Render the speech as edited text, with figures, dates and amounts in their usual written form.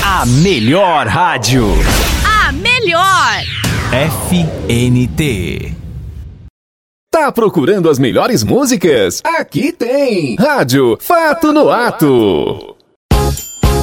A melhor rádio. A melhor. FNT. Tá procurando as melhores músicas? Aqui tem Rádio Fato no Ato.